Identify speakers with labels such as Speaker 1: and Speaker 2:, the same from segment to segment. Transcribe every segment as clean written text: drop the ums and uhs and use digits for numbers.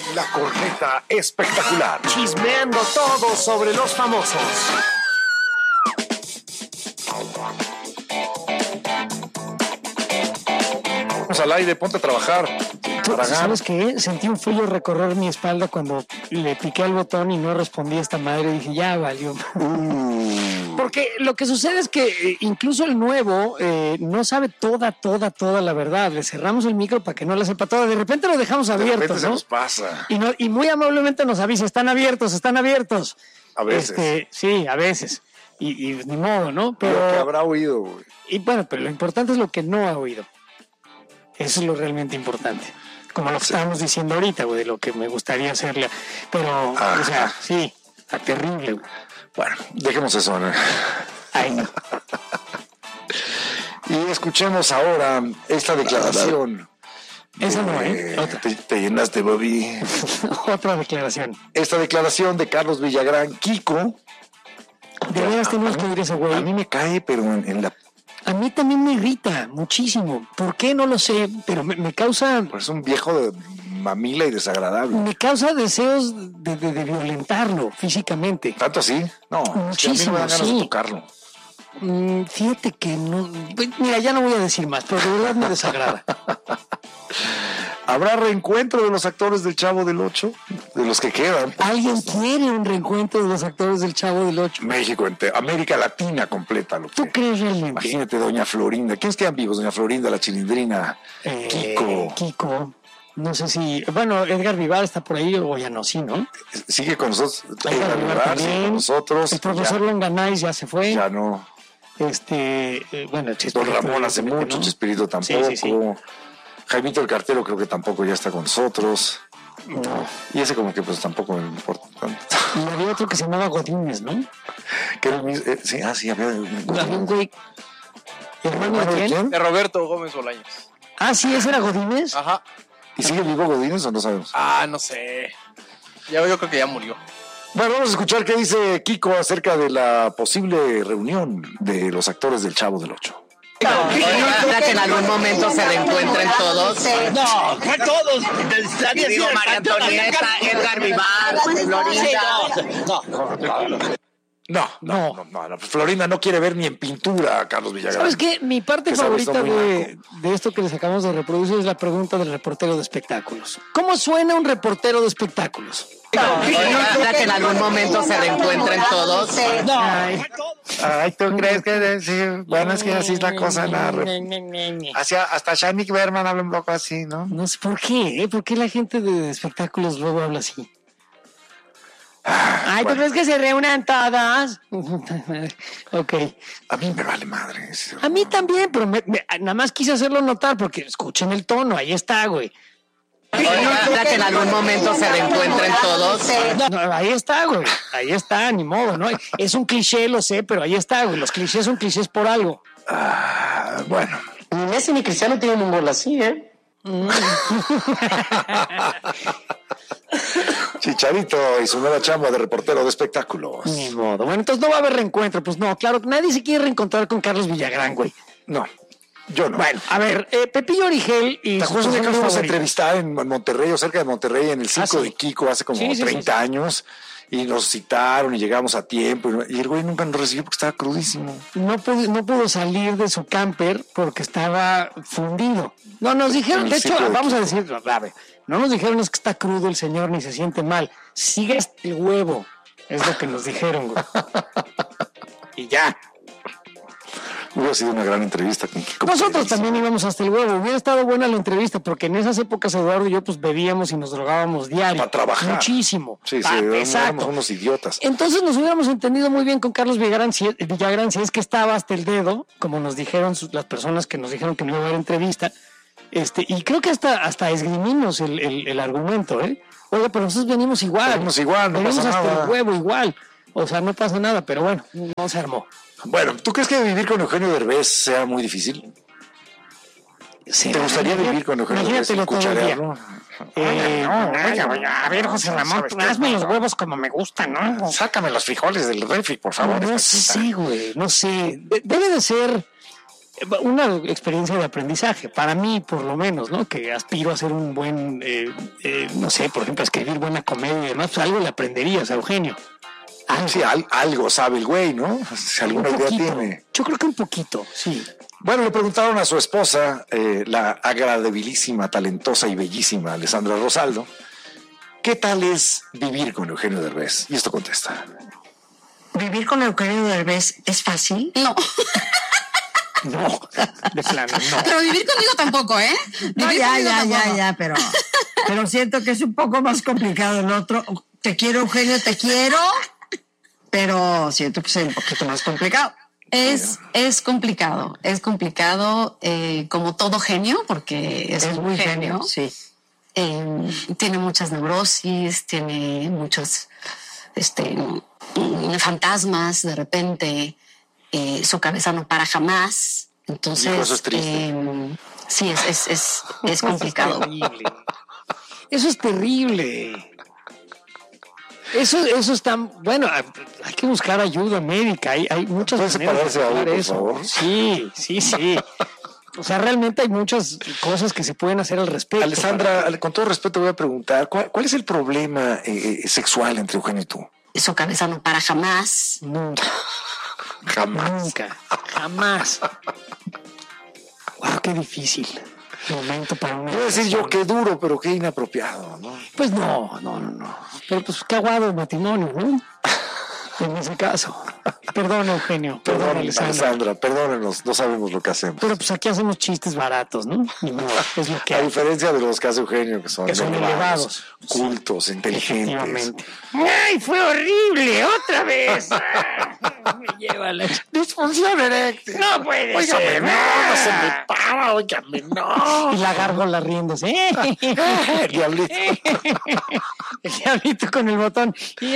Speaker 1: La corneta espectacular.
Speaker 2: Chismeando todo sobre los famosos.
Speaker 1: Vamos al aire, ponte a trabajar.
Speaker 3: ¿Sabes qué? Sentí un frío recorrer mi espalda cuando le piqué al botón y no respondí a esta madre. Dije, ya valió. Porque lo que sucede es que incluso el nuevo no sabe toda la verdad. Le cerramos el micro para que no la sepa toda. De repente lo dejamos abierto,
Speaker 1: De repente
Speaker 3: ¿no?
Speaker 1: se nos pasa.
Speaker 3: Y muy amablemente nos avisa, están abiertos.
Speaker 1: A veces.
Speaker 3: Sí, a veces. Y ni modo, ¿no? Pero
Speaker 1: Lo que habrá oído, güey.
Speaker 3: Y bueno, pero lo importante es lo que no ha oído. Eso es lo realmente importante. Como lo que estábamos diciendo ahorita, güey, de lo que me gustaría hacerle. Pero, o sea, sí, está terrible, güey.
Speaker 1: Bueno, dejemos eso, ¿no?
Speaker 3: Ay, no.
Speaker 1: Y escuchemos ahora esta declaración.
Speaker 3: Esa no, otra.
Speaker 1: Te llenaste, Bobby.
Speaker 3: Otra declaración.
Speaker 1: Esta declaración de Carlos Villagrán, Kiko.
Speaker 3: De veras tenemos que oír ese güey.
Speaker 1: A mí me cae, pero en la...
Speaker 3: A mí también me irrita muchísimo. ¿Por qué? No lo sé, pero me causa...
Speaker 1: Pues es un viejo de mamila y desagradable.
Speaker 3: Me causa deseos de violentarlo físicamente.
Speaker 1: ¿Tanto así? No,
Speaker 3: muchísimo,
Speaker 1: es que a mí no me dan ganas
Speaker 3: sí.
Speaker 1: de tocarlo.
Speaker 3: Fíjate que no... Mira, ya no voy a decir más, pero de verdad me desagrada.
Speaker 1: ¿Habrá reencuentro de los actores del Chavo del Ocho? De los que quedan.
Speaker 3: ¿Alguien quiere un reencuentro de los actores del Chavo del Ocho?
Speaker 1: México entero, América Latina completa.
Speaker 3: ¿Tú crees realmente?
Speaker 1: Imagínate, doña Florinda. ¿Quiénes quedan vivos? Doña Florinda, la Chilindrina,
Speaker 3: Kiko. No sé si... Bueno, Edgar Vivar está por ahí o ya no, sí, ¿no?
Speaker 1: Sigue con nosotros.
Speaker 3: Edgar Vivar
Speaker 1: sigue con
Speaker 3: también.
Speaker 1: nosotros.
Speaker 3: El profesor Longanais ya se fue.
Speaker 1: Ya no.
Speaker 3: Bueno,
Speaker 1: Don Ramón hace mucho,
Speaker 3: ¿no?
Speaker 1: Chespirito tampoco.
Speaker 3: Sí.
Speaker 1: Jaimito el Cartero creo que tampoco ya está con nosotros.
Speaker 3: No.
Speaker 1: Y ese como que pues tampoco me importa tanto.
Speaker 3: Y había otro que se llamaba Godínez, ¿no?
Speaker 1: Que era el mismo, sí, había
Speaker 3: un güey... ¿Hermano de quién?
Speaker 4: De Roberto Gómez Bolaños.
Speaker 3: Ah, sí, ese era Godínez.
Speaker 4: Ajá.
Speaker 1: ¿Y sigue vivo Godínez o no sabemos?
Speaker 4: No sé. Yo creo que ya murió.
Speaker 1: Bueno, vamos a escuchar qué dice Kiko acerca de la posible reunión de los actores del Chavo del Ocho.
Speaker 5: ¿Para que en algún momento se reencuentren todos?
Speaker 6: No, ¿cuál todos?
Speaker 5: Y digo, María Antonieta, Edgar Vivar, Florinda.
Speaker 1: No. Florinda no quiere ver ni en pintura a Carlos Villagrán.
Speaker 3: ¿Sabes qué? Mi parte
Speaker 1: Que se ha visto
Speaker 3: favorita
Speaker 1: muy
Speaker 3: de esto que les acabamos de reproducir es la pregunta del reportero de espectáculos. ¿Cómo suena un reportero de espectáculos?
Speaker 5: ¿Para que en algún momento se reencuentren todos?
Speaker 1: Ay, ¿tú crees que sí? Bueno, es que así es la cosa. Hasta Shanik Berman habla un poco así, ¿no?
Speaker 3: No sé por qué. ¿Por qué la gente de espectáculos luego habla así? Ay, ¿tú crees que se reúnan todas? Ok.
Speaker 1: A mí me vale madre.
Speaker 3: A mí también, pero nada más quise hacerlo notar porque escuchen el tono. Ahí está, güey.
Speaker 5: ¿Para que en algún momento se reencuentren todos?
Speaker 3: No, ahí está, güey. Ahí está, ni modo, ¿no? Es un cliché, lo sé, pero ahí está, güey. Los clichés son clichés por algo.
Speaker 1: Bueno.
Speaker 5: Ni Messi ni Cristiano tienen un gol así, ¿eh?
Speaker 1: Chicharito y su nueva chamba de reportero de espectáculos.
Speaker 3: Ni modo. Bueno, entonces no va a haber reencuentro. Pues no, claro, nadie se quiere reencontrar con Carlos Villagrán, güey.
Speaker 1: No, yo no.
Speaker 3: Bueno, a ver, Pepillo Origel y
Speaker 1: ¿Te acuerdas que
Speaker 3: personas
Speaker 1: fuimos a
Speaker 3: favoritas?
Speaker 1: entrevistar en Monterrey o cerca de Monterrey en el circo de Kiko hace como 30 años? Y nos citaron y llegamos a tiempo. Y el güey nunca nos recibió porque estaba crudísimo.
Speaker 3: No pudo salir de su camper porque estaba fundido. No, nos dijeron, de hecho, vamos a decir, a ver, no nos dijeron es que está crudo el señor ni se siente mal. Sigue este huevo. Es lo que nos dijeron, güey. Y ya.
Speaker 1: Hubiera sido una gran entrevista con Kiko.
Speaker 3: Nosotros también íbamos hasta el huevo. Hubiera estado buena la entrevista porque en esas épocas Eduardo y yo pues bebíamos y nos drogábamos diario.
Speaker 1: Para trabajar.
Speaker 3: Muchísimo.
Speaker 1: Sí,
Speaker 3: exacto.
Speaker 1: éramos unos idiotas.
Speaker 3: Entonces nos hubiéramos entendido muy bien con Carlos Villagrán si es que estaba hasta el dedo, como nos dijeron las personas que nos dijeron que no iba a haber entrevista. Y creo que hasta esgrimimos el argumento, ¿eh? Oiga, pero nosotros venimos igual.
Speaker 1: Venimos igual, no pasa
Speaker 3: hasta
Speaker 1: nada.
Speaker 3: El huevo igual. O sea, no pasa nada, pero bueno, no se armó.
Speaker 1: Bueno, ¿tú crees que vivir con Eugenio Derbez sea muy difícil? ¿Te gustaría vivir con Eugenio Derbez y cucharearlo?
Speaker 3: A ver, José Ramón, hazme los huevos como me gustan, ¿no?
Speaker 1: Sácame los frijoles del refri, por favor.
Speaker 3: No sé, güey, no sé. Debe de ser una experiencia de aprendizaje, para mí por lo menos, ¿no? Que aspiro a ser un buen, no sé, por ejemplo, a escribir buena comedia y demás, pues algo le aprenderías a Eugenio.
Speaker 1: Sí, algo sabe el güey, ¿no? Si alguna idea tiene.
Speaker 3: Yo creo que un poquito, sí.
Speaker 1: Bueno, le preguntaron a su esposa, la agradabilísima, talentosa y bellísima Alessandra Rosaldo, ¿qué tal es vivir con Eugenio Derbez? Y esto contesta.
Speaker 7: ¿Vivir con Eugenio Derbez es fácil?
Speaker 8: No.
Speaker 3: No, de plano, no.
Speaker 8: Pero vivir conmigo tampoco, ¿eh?
Speaker 7: No, ya, pero siento que es un poco más complicado el otro. Te quiero, Eugenio, te quiero, pero siento que es un poquito más complicado.
Speaker 8: Es complicado, como todo genio, porque es un
Speaker 7: muy
Speaker 8: genio.
Speaker 7: Sí.
Speaker 8: Tiene muchas neurosis, tiene muchos fantasmas de repente. Su cabeza no para jamás. Entonces,
Speaker 1: eso es triste.
Speaker 8: Sí, es complicado.
Speaker 3: Eso es terrible. Eso está, bueno, hay que buscar ayuda médica. Hay muchas maneras de arreglar eso.
Speaker 1: Por favor?
Speaker 3: Sí. O sea, realmente hay muchas cosas que se pueden hacer al respecto.
Speaker 1: Alessandra, con todo respeto voy a preguntar, ¿cuál es el problema sexual entre Eugenio y tú?
Speaker 8: Su cabeza no para jamás.
Speaker 3: Nunca. Jamás. Wow, qué difícil. Momento para una.
Speaker 1: Voy a decir yo qué duro, pero qué inapropiado, ¿no?
Speaker 3: Pues no. Pero pues qué aguado el matrimonio, ¿no? En ese caso. Perdón, Eugenio. Perdón,
Speaker 1: Alessandra. Perdónenos, no sabemos lo que hacemos.
Speaker 3: Pero pues aquí hacemos chistes baratos, ¿no? Ni modo, es lo que
Speaker 1: A
Speaker 3: hay.
Speaker 1: diferencia de los que hace Eugenio, que son
Speaker 3: elevados.
Speaker 1: cultos, inteligentes.
Speaker 3: Efectivamente. ¡Ay, fue horrible! ¡Otra vez! Me lleva la
Speaker 1: Disfunción eréctil.
Speaker 3: No puede ser.
Speaker 1: No se me para, óigame, no.
Speaker 3: Y la gárgola riéndose.
Speaker 1: El diablito.
Speaker 3: El diablito con el botón.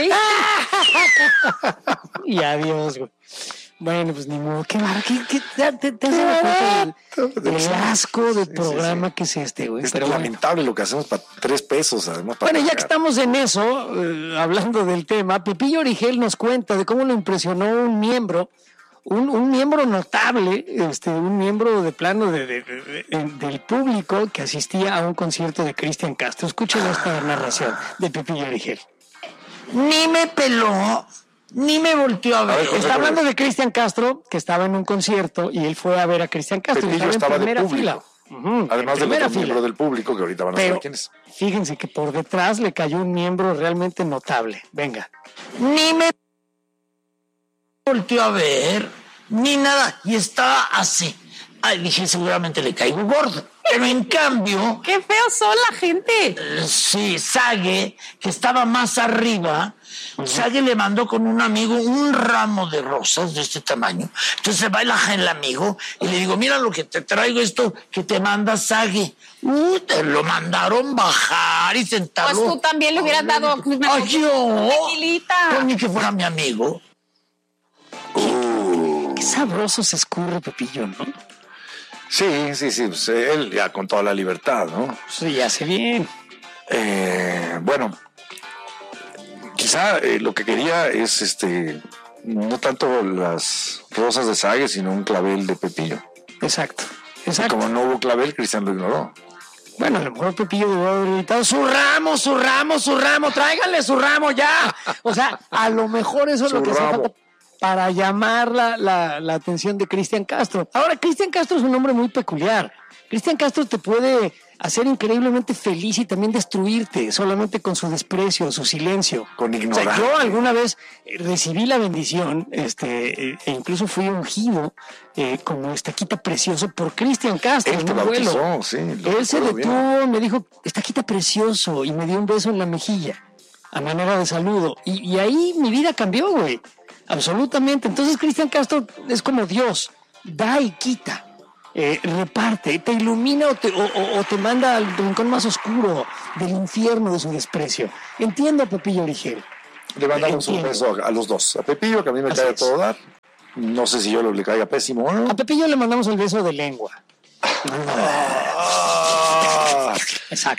Speaker 3: Y adiós, güey. Bueno, pues ni modo. Qué barato. ¿Te has dado cuenta del asco de programa que es este, güey?
Speaker 1: Es lamentable lo que hacemos para 3 pesos, además.
Speaker 3: Bueno, ya que estamos en eso, hablando del tema, Pepillo Origel nos cuenta de cómo lo impresionó un miembro, un miembro notable, un miembro de plano del público que asistía a un concierto de Cristian Castro. Escuchen esta narración de Pepillo Origel.
Speaker 7: Ni me peló, ni me volteó a ver.
Speaker 3: Está hablando de Cristian Castro, que estaba en un concierto y él fue a ver a Cristian Castro.
Speaker 1: Pepillo estaba de público.
Speaker 3: Fila.
Speaker 1: Además del otro miembro del público que ahorita van a saber quién es.
Speaker 3: Fíjense que por detrás le cayó un miembro realmente notable. Venga.
Speaker 7: Ni me volteó a ver, ni nada. Y estaba así. Ay, dije, seguramente le caigo gordo. Pero en cambio...
Speaker 8: ¡Qué feo son la gente!
Speaker 7: Sí, Sage, que estaba más arriba, Sage le mandó con un amigo un ramo de rosas de este tamaño. Entonces va el amigo y le digo, mira lo que te traigo, esto que te manda Sage. Te lo mandaron bajar y sentarlo.
Speaker 8: Pues tú también le hubieras dado una tequilita.
Speaker 7: Pues ni que fuera mi amigo.
Speaker 3: Qué sabroso se escurre Pepillo, ¿no?
Speaker 1: Sí, pues él ya con toda la libertad, ¿no?
Speaker 3: Sí, hace bien.
Speaker 1: Bueno, quizá lo que quería es no tanto las rosas de Sage, sino un clavel de Pepillo.
Speaker 3: Exacto.
Speaker 1: Y como no hubo clavel, Cristian lo ignoró.
Speaker 3: Bueno, a lo mejor Pepillo debió haber gritado, su ramo, tráiganle su ramo ya. O sea, a lo mejor eso es lo que hace falta para llamar la atención de Cristian Castro. Ahora, Cristian Castro es un hombre muy peculiar. Cristian Castro te puede hacer increíblemente feliz y también destruirte solamente con su desprecio, su silencio.
Speaker 1: Con ignorancia.
Speaker 3: O sea, yo alguna vez recibí la bendición, e incluso fui ungido como estaquita precioso por Cristian Castro.
Speaker 1: Él te bautizó, sí.
Speaker 3: Él se detuvo, me dijo, estaquita precioso, y me dio un beso en la mejilla, a manera de saludo. Y ahí mi vida cambió, güey. Absolutamente. Entonces Cristian Castro es como Dios, da y quita, reparte, te ilumina o te manda al rincón más oscuro del infierno de su desprecio. Entiendo a Pepillo Origel.
Speaker 1: Le mandamos un beso a los dos. A Pepillo, que a mí me cae a todo dar. No sé si yo le caiga pésimo o no.
Speaker 3: A Pepillo le mandamos el beso de lengua. Exacto.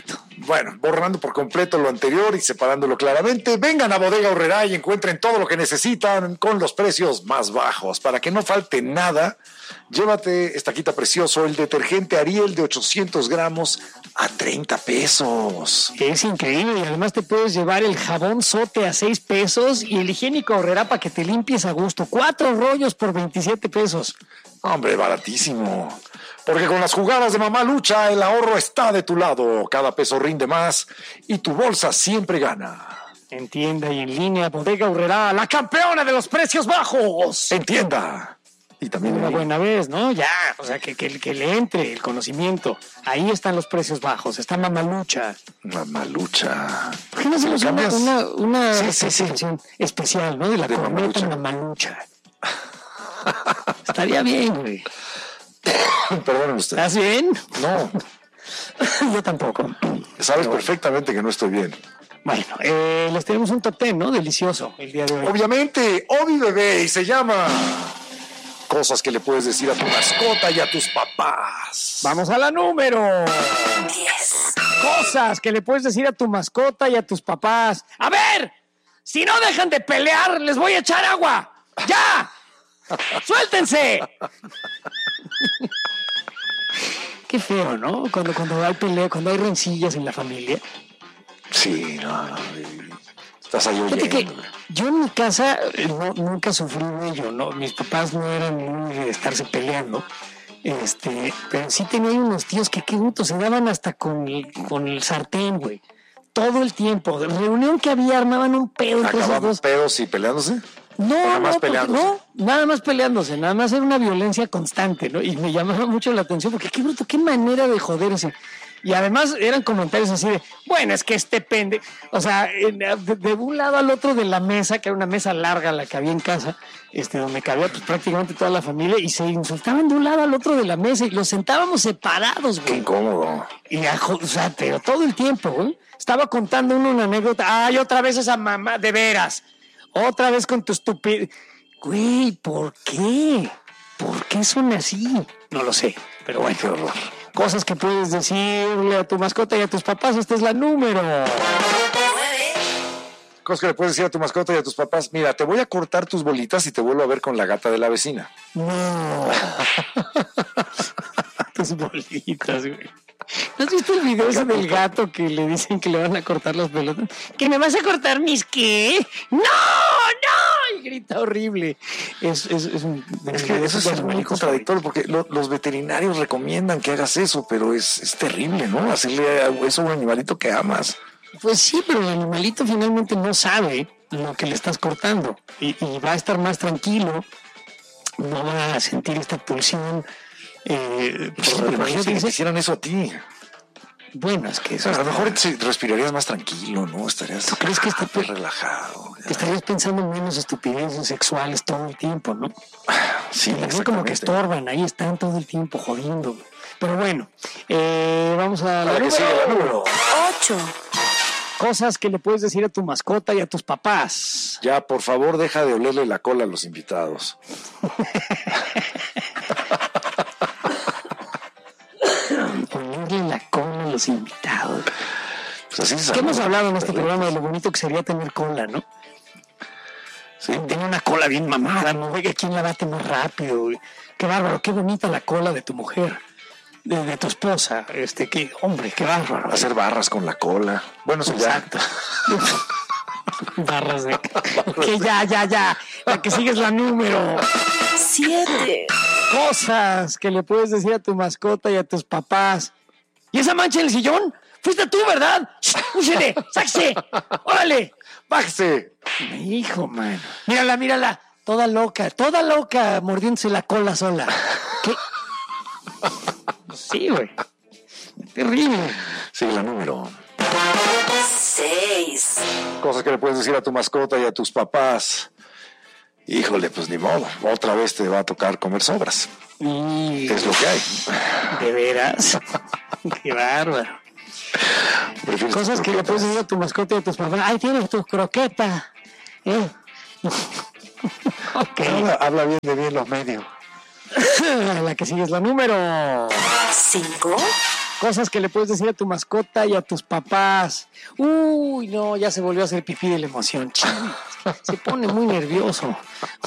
Speaker 1: bueno, borrando por completo lo anterior y separándolo claramente, vengan a Bodega Aurrerá y encuentren todo lo que necesitan con los precios más bajos. Para que no falte nada, llévate esta quita precioso, el detergente Ariel de 800 gramos a 30 pesos.
Speaker 3: Es increíble y además te puedes llevar el jabón Sote a 6 pesos y el higiénico Aurrerá para que te limpies a gusto. 4 rollos por 27 pesos.
Speaker 1: Hombre, baratísimo. Porque con las jugadas de Mamá Lucha, el ahorro está de tu lado. Cada peso rinde más y tu bolsa siempre gana.
Speaker 3: En tienda y en línea, Bodega Aurrerá, la campeona de los precios bajos.
Speaker 1: En tienda. Y también
Speaker 3: Una
Speaker 1: en
Speaker 3: buena vez, ¿no? Ya, o sea, que le entre el conocimiento. Ahí están los precios bajos, está Mamalucha.
Speaker 1: Mamalucha.
Speaker 3: ¿Por qué no hacemos
Speaker 1: ¿Lo cambias?
Speaker 3: una
Speaker 1: Sí.
Speaker 3: sección especial, ¿no? De la
Speaker 1: De
Speaker 3: corneta Mamalucha. Estaría bien, güey.
Speaker 1: Perdónenme usted.
Speaker 3: ¿Estás bien?
Speaker 1: No,
Speaker 3: Yo tampoco.
Speaker 1: sabes perfectamente que no estoy bien.
Speaker 3: Bueno, les tenemos un top 10, ¿no? Delicioso el día de hoy.
Speaker 1: Obviamente, Obi Bebé, y se llama Cosas que le puedes decir a tu mascota y a tus papás.
Speaker 3: Vamos a la número 10. Cosas que le puedes decir a tu mascota y a tus papás. A ver, si no dejan de pelear, les voy a echar agua. ¡Ya! ¡Suéltense! Qué feo, ¿no? Cuando hay pelea, cuando hay rencillas en la familia.
Speaker 1: Sí, no. Estás ahí
Speaker 3: Fíjate que
Speaker 1: oyendo.
Speaker 3: yo en mi casa nunca sufrí de ello, ¿no? Mis papás no eran muy de estarse peleando. Pero sí tenía unos tíos que qué gusto, se daban hasta con el sartén, güey. Todo el tiempo. De reunión que había, armaban un pedo entre esos
Speaker 1: ¿Acababan
Speaker 3: dos.
Speaker 1: pedos y peleándose?
Speaker 3: Nada más
Speaker 1: peleándose.
Speaker 3: No, nada más peleándose, nada más era una violencia constante, ¿no? Y me llamaba mucho la atención porque qué bruto, qué manera de joderse. Y además eran comentarios así de, bueno, es que o sea, de un lado al otro de la mesa, que era una mesa larga la que había en casa, donde cabía pues, prácticamente toda la familia, y se insultaban de un lado al otro de la mesa y los sentábamos separados,
Speaker 1: Qué
Speaker 3: güey.
Speaker 1: incómodo.
Speaker 3: Y, o sea, pero todo el tiempo, güey. Estaba contando uno una anécdota. Ay, otra vez esa mamá, de veras. Otra vez con tu estupidez. Güey, ¿por qué? ¿Por qué son así? No lo sé, pero bueno.
Speaker 1: Qué horror.
Speaker 3: Cosas que puedes decirle a tu mascota y a tus papás. Esta es la número.
Speaker 1: Cosas que le puedes decir a tu mascota y a tus papás. Mira, te voy a cortar tus bolitas y te vuelvo a ver con la gata de la vecina.
Speaker 3: No. Tus bolitas, güey. ¿No has visto el video ese del gato que le dicen que le van a cortar las pelotas? ¿Que me vas a cortar mis qué? ¡No! ¡No! Y grita horrible. Es
Speaker 1: que eso es muy contradictorio porque los veterinarios recomiendan que hagas eso, pero es terrible, ¿no? Hacerle eso a un animalito que amas.
Speaker 3: Pues sí, pero el animalito finalmente no sabe lo que le estás cortando y va a estar más tranquilo, no va a sentir esta pulsión.
Speaker 1: Imagínate que te hicieran eso a ti.
Speaker 3: Bueno, es que eso
Speaker 1: O sea, a lo mejor respirarías más tranquilo, ¿no? Estarías
Speaker 3: ¿Tú crees que está
Speaker 1: más relajado.
Speaker 3: estarías pensando en menos estupideces sexuales todo el tiempo, ¿no?
Speaker 1: Sí,
Speaker 3: Es como que estorban, ahí están todo el tiempo jodiendo. Pero bueno, vamos a
Speaker 1: la que sigue, la número
Speaker 8: 8.
Speaker 3: Cosas que le puedes decir a tu mascota y a tus papás.
Speaker 1: Ya, por favor, deja de olerle la cola a los invitados.
Speaker 3: Ponerle la cola a los invitados.
Speaker 1: Pues así es.
Speaker 3: ¿Qué hemos hablado en este programa de lo bonito que sería tener cola, no?
Speaker 1: Sí.
Speaker 3: Tiene una cola bien mamada, ¿no? Oiga, ¿quién la bate más rápido? Güey? Qué bárbaro, qué bonita la cola de tu mujer, de tu esposa. Qué hombre, qué bárbaro.
Speaker 1: Hacer barras con la cola. Bueno, eso ya.
Speaker 3: Exacto. Barras de... Que ya. La que sigue es la número
Speaker 8: 7.
Speaker 3: Cosas que le puedes decir a tu mascota y a tus papás. ¿Y esa mancha en el sillón? Fuiste tú, ¿verdad? ¡Úchele! ¡Sáquese! ¡Órale!
Speaker 1: ¡Bájese!
Speaker 3: Hijo, mano. Mírala. Toda loca, mordiéndose la cola sola. ¿Qué? Sí, güey. Terrible.
Speaker 1: Sigue la número
Speaker 8: 6.
Speaker 1: Cosas que le puedes decir a tu mascota y a tus papás. Híjole, pues ni modo. Otra vez te va a tocar comer sobras.
Speaker 3: Y...
Speaker 1: Es lo que hay.
Speaker 3: ¿De veras? Qué bárbaro.
Speaker 1: ¿Prefieres
Speaker 3: Cosas que le puedes decir a tu mascota y a tus papás. ¡Ay, tienes tu croqueta! Ok.
Speaker 1: Habla bien de bien los medios.
Speaker 3: La que sigue es la número
Speaker 8: 5.
Speaker 3: Cosas que le puedes decir a tu mascota y a tus papás. Uy, no, ya se volvió a hacer pipí de la emoción. Se pone muy nervioso.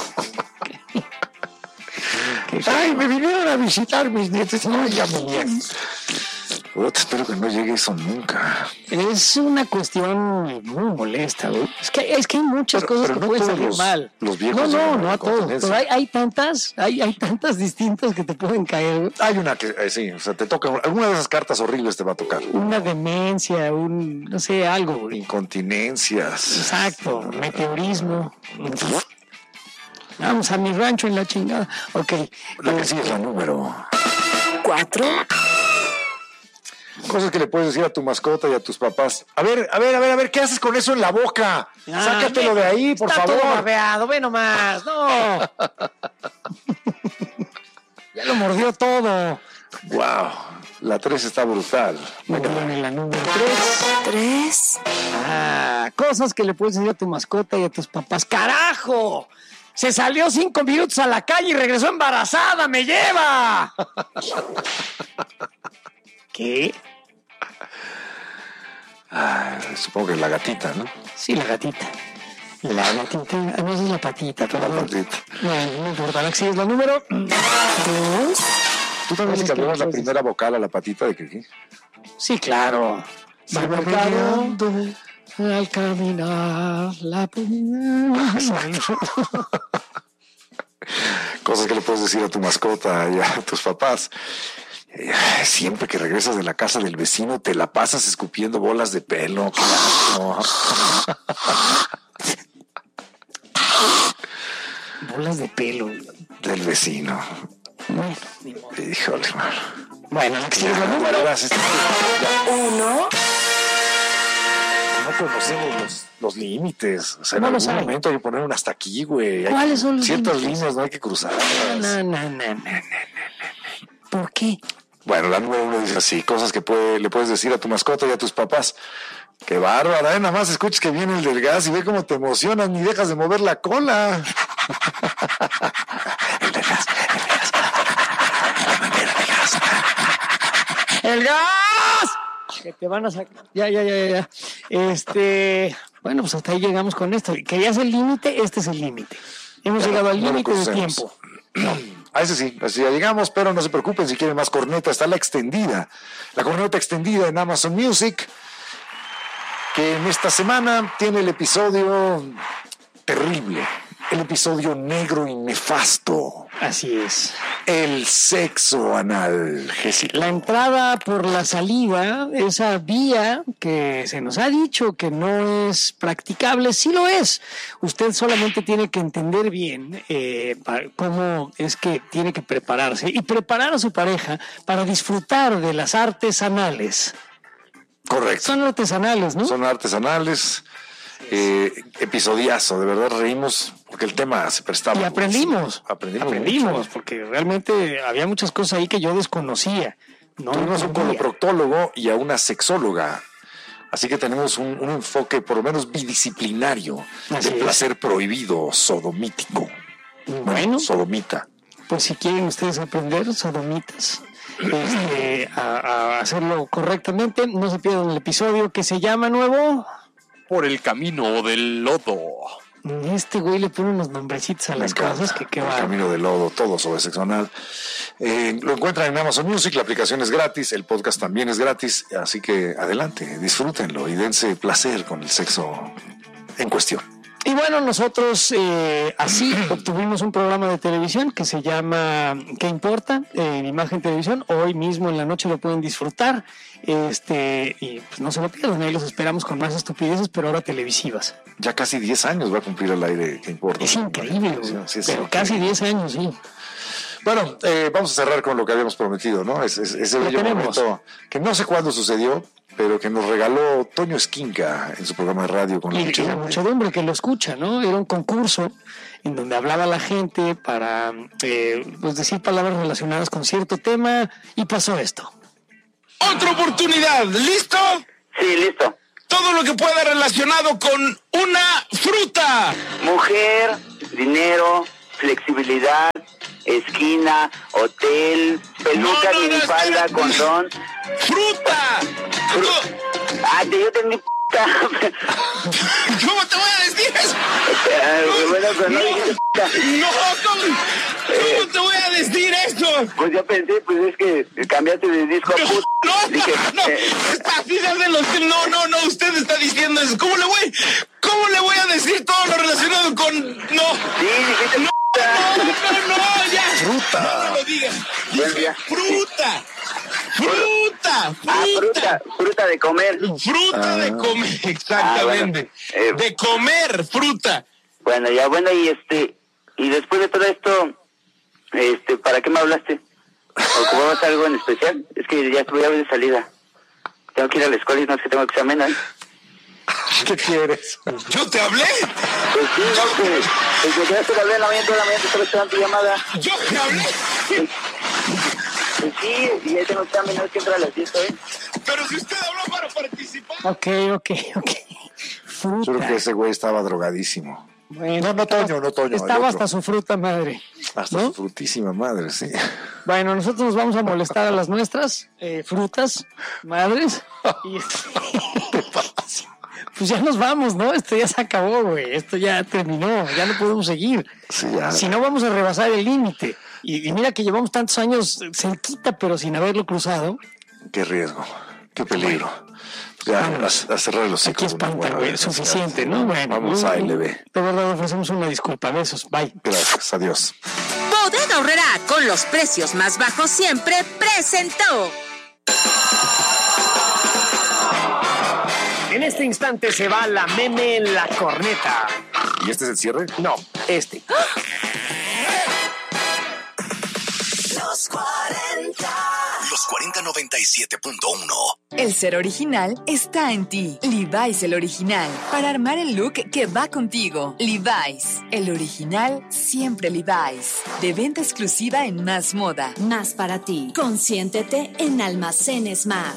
Speaker 1: Ay, me vinieron a visitar mis nietos. No, ya muy bien. Espero que no llegue eso nunca.
Speaker 3: Es una cuestión muy molesta, güey. Es que hay muchas cosas que
Speaker 1: no
Speaker 3: pueden
Speaker 1: todos
Speaker 3: salir mal.
Speaker 1: Los viejos
Speaker 3: no a todos. Pero hay tantas distintas que te pueden caer, güey.
Speaker 1: Hay una que, sí, o sea, te toca, alguna de esas cartas horribles te va a tocar.
Speaker 3: Una demencia, no sé, algo, güey.
Speaker 1: Incontinencias.
Speaker 3: Exacto, meteorismo. Vamos a mi rancho en la chingada. Ok.
Speaker 1: La que sí es la número
Speaker 8: 4.
Speaker 1: Cosas que le puedes decir a tu mascota y a tus papás. A ver, ¿qué haces con eso en la boca? Sácatelo de ahí, por favor.
Speaker 3: Está todo babeado, ve nomás. No. Ya lo mordió todo.
Speaker 1: Wow, la 3 está brutal.
Speaker 3: Bueno, la número
Speaker 8: 3.
Speaker 3: Cosas que le puedes decir a tu mascota y a tus papás. ¡Carajo! Se salió 5 minutos a la calle y regresó embarazada. ¡Me lleva! ¿Qué?
Speaker 1: Supongo que es la gatita, ¿no?
Speaker 3: Sí, la gatita. La gatita. No, esa es la patita. Pero
Speaker 1: La patita.
Speaker 3: No importa. La que sí es la número 2.
Speaker 1: ¿Tú también le cambiabas la primera vocal a la patita de Kiki?
Speaker 3: Sí, claro.
Speaker 1: Se va cayendo
Speaker 3: al caminar la primera.
Speaker 1: Cosas que le puedes decir a tu mascota y a tus papás. Siempre que regresas de la casa del vecino te la pasas escupiendo bolas de pelo. Claro.
Speaker 3: Bolas de pelo.
Speaker 1: Del vecino. Híjole, man.
Speaker 3: Bueno, la que sigue es la número
Speaker 8: 1.
Speaker 1: No conocemos los límites. O sea,
Speaker 3: No
Speaker 1: en
Speaker 3: los
Speaker 1: algún
Speaker 3: hay.
Speaker 1: momento hay que poner un hasta aquí, güey.
Speaker 3: ¿Cuáles son los
Speaker 1: ciertas
Speaker 3: límites?
Speaker 1: líneas no hay que cruzar.
Speaker 3: No. ¿Por qué?
Speaker 1: Bueno, la número 1 dice así, cosas que le puedes decir a tu mascota y a tus papás. Qué bárbara, ¿eh? Nada más escuchas que viene el del gas y ve cómo te emocionas, ni dejas de mover la cola. El del gas.
Speaker 3: ¡El gas! Que te van a sacar. Ya. Bueno, pues hasta ahí llegamos con esto. ¿Querías el límite? Este es el límite. Hemos llegado al
Speaker 1: no lo
Speaker 3: límite de
Speaker 1: crucemos.
Speaker 3: tiempo.
Speaker 1: A ese sí, así ya llegamos, pero no se preocupen si quieren más corneta, está la extendida. La corneta extendida en Amazon Music, que en esta semana tiene el episodio terrible, el episodio negro y nefasto.
Speaker 3: Así es.
Speaker 1: El sexo anal, Jessica.
Speaker 3: La entrada por la salida, esa vía que se nos ha dicho que no es practicable, sí lo es. Usted solamente tiene que entender bien cómo es que tiene que prepararse y preparar a su pareja para disfrutar de las artes anales.
Speaker 1: Correcto.
Speaker 3: Son artesanales, ¿no?
Speaker 1: Son artesanales. Episodiazo, de verdad reímos porque el tema se prestaba.
Speaker 3: Y aprendimos,
Speaker 1: mucho.
Speaker 3: porque realmente había muchas cosas ahí que yo desconocía. No
Speaker 1: tuvimos un
Speaker 3: entendía.
Speaker 1: coloproctólogo y a una sexóloga, así que tenemos un enfoque por lo menos bidisciplinario
Speaker 3: Así
Speaker 1: de
Speaker 3: es.
Speaker 1: placer prohibido sodomítico.
Speaker 3: Bueno,
Speaker 1: Sodomita.
Speaker 3: pues si quieren ustedes aprender sodomitas, a hacerlo correctamente, no se pierdan el episodio que se llama nuevo.
Speaker 4: Por el camino del lodo.
Speaker 3: Este güey le pone unos nombrecitos a las cosas que
Speaker 1: El
Speaker 3: va.
Speaker 1: camino del lodo, todo sobre sexo anal. Lo encuentran en Amazon Music, la aplicación es gratis, el podcast también es gratis, así que adelante, disfrútenlo y dense placer con el sexo en cuestión.
Speaker 3: Y bueno, nosotros así obtuvimos un programa de televisión que se llama ¿Qué importa? En Imagen Televisión. Hoy mismo en la noche lo pueden disfrutar. Y pues no se lo pierdan, ahí los esperamos con más estupideces, pero ahora televisivas.
Speaker 1: Ya casi 10 años va a cumplir el aire, ¿qué importa?
Speaker 3: Es increíble, güey.
Speaker 1: Sí,
Speaker 3: Pero
Speaker 1: sí.
Speaker 3: casi 10 años, sí.
Speaker 1: Bueno, vamos a cerrar con lo que habíamos prometido, ¿no? Ese bello
Speaker 3: tenemos.
Speaker 1: momento que no sé cuándo sucedió, pero que nos regaló Toño Esquinca en su programa de radio con la
Speaker 3: Y la
Speaker 1: muchedumbre.
Speaker 3: muchedumbre que lo escucha, ¿no? Era un concurso en donde hablaba la gente para pues decir palabras relacionadas con cierto tema y pasó esto.
Speaker 7: Otra oportunidad, ¿listo?
Speaker 6: Sí, listo.
Speaker 7: Todo lo que pueda relacionado con una fruta.
Speaker 6: Mujer, dinero, flexibilidad, esquina, hotel, peluca, minifalda, condón.
Speaker 9: ¡Fruta!
Speaker 6: Yo tenía
Speaker 9: ¿Cómo te voy a decir eso?
Speaker 6: Bueno, pero no dijiste
Speaker 9: ¿cómo te voy a decir eso?
Speaker 6: Pues yo pensé, pues es que cambiaste de disco a puta. Dije,
Speaker 9: Así se hacen los... No, usted está diciendo eso. ¿Cómo le voy a decir todo lo relacionado con... No.
Speaker 6: Sí, dijiste
Speaker 9: no, ya.
Speaker 1: Fruta.
Speaker 9: No lo digas.
Speaker 6: Bueno, ya.
Speaker 9: Fruta.
Speaker 6: Fruta de comer.
Speaker 9: Fruta de comer, exactamente.
Speaker 6: Bueno.
Speaker 9: De comer, fruta.
Speaker 6: Bueno, y después de todo esto, ¿para qué me hablaste? ¿Ocupabas algo en especial? Es que ya voy de salida. Tengo que ir a la escuela y no es que tengo examen hoy.
Speaker 1: ¿Qué quieres?
Speaker 9: ¿Yo te hablé?
Speaker 6: Pues sí, no, pues ya te hablé en la mañana, toda la mañana te estaba esperando tu llamada.
Speaker 9: ¿Yo te hablé?
Speaker 6: Pues sí, y ya tengo examen, no es que entra a las 10, ¿eh?
Speaker 9: Pero si usted habló para participar.
Speaker 3: Ok. Fruta.
Speaker 1: Yo creo que ese güey estaba drogadísimo.
Speaker 3: Bueno,
Speaker 1: No, Toño.
Speaker 3: Estaba hasta su fruta madre.
Speaker 1: Hasta su frutísima madre, sí.
Speaker 3: Bueno, nosotros nos vamos a molestar a las nuestras frutas madres. Y pues ya nos vamos, ¿no? Esto ya se acabó, güey. Esto ya terminó. Ya no podemos seguir.
Speaker 1: Sí, ya.
Speaker 3: Si no, vamos a rebasar el límite. Y mira que llevamos tantos años cerquita, pero sin haberlo cruzado.
Speaker 1: Qué riesgo, qué peligro. Ya, a cerrar los
Speaker 3: Aquí
Speaker 1: hijos.
Speaker 3: espanta, güey. Suficiente, ¿no? Bueno,
Speaker 1: vamos a LB.
Speaker 3: De verdad, ofrecemos una disculpa. Besos. Bye.
Speaker 1: Gracias, adiós.
Speaker 10: Bodega Aurrerá, con los precios más bajos siempre, presentó.
Speaker 2: En este instante se va la meme en la corneta.
Speaker 1: ¿Y este es el cierre?
Speaker 2: No, este.
Speaker 11: Los 40. Los 4097.1.
Speaker 12: El ser original está en ti. Levi's el original. Para armar el look que va contigo. Levi's. El original, siempre Levi's. De venta exclusiva en Más Moda.
Speaker 8: Más para ti. Consiéntete en Almacenes Más.